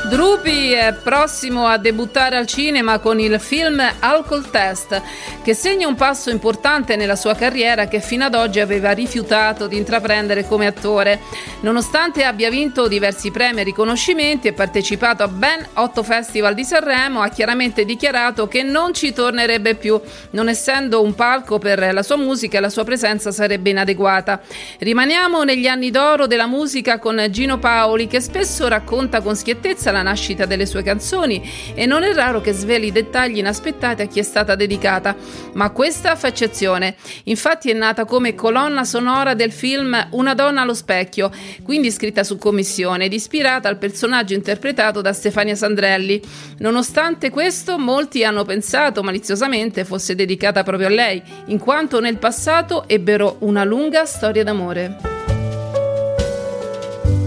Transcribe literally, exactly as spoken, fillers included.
Drupi è prossimo a debuttare al cinema con il film Alcol Test, che segna un passo importante nella sua carriera che fino ad oggi aveva rifiutato di intraprendere come attore. Nonostante abbia vinto diversi premi e riconoscimenti e partecipato a ben otto festival di Sanremo, ha chiaramente dichiarato che non ci tornerebbe più, non essendo un palco per la sua musica e la sua presenza sarebbe inadeguata. Rimaniamo negli anni d'oro della musica con Gino Paoli, che spesso racconta con schiettezza la nascita delle sue canzoni e non è raro che sveli dettagli inaspettati a chi è stata dedicata, ma questa fa eccezione. Infatti è nata come colonna sonora del film Una donna allo specchio, quindi scritta su commissione ed ispirata al personaggio interpretato da Stefania Sandrelli. Nonostante questo, molti hanno pensato maliziosamente fosse dedicata proprio a lei, in quanto nel passato ebbero una lunga storia d'amore.